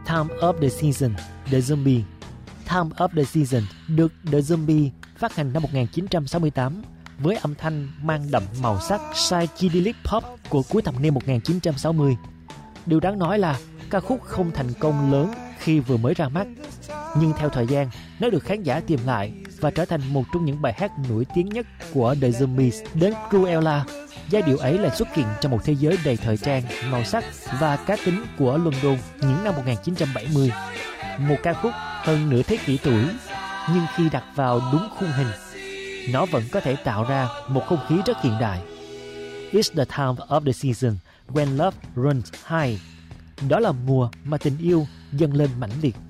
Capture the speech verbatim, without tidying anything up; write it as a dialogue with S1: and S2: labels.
S1: Time of the Season, The Zombie. Time of the Season được The Zombie phát hành năm một nghìn chín trăm sáu mươi tám với âm thanh mang đậm màu sắc psychedelic pop của cuối thập niên một nghìn chín trăm sáu mươi. Điều đáng nói là ca khúc không thành công lớn khi vừa mới ra mắt, nhưng theo thời gian, nó được khán giả tìm lại và trở thành một trong những bài hát nổi tiếng nhất của The Zombies. Đến Cruella, giai điệu ấy lại xuất hiện trong một thế giới đầy thời trang, màu sắc và cá tính của London những năm một nghìn chín trăm bảy mươi. Một ca khúc hơn nửa thế kỷ tuổi, nhưng khi đặt vào đúng khung hình, nó vẫn có thể tạo ra một không khí rất hiện đại. It's the time of the season when love runs high. Đó là mùa mà tình yêu dâng lên mãnh liệt.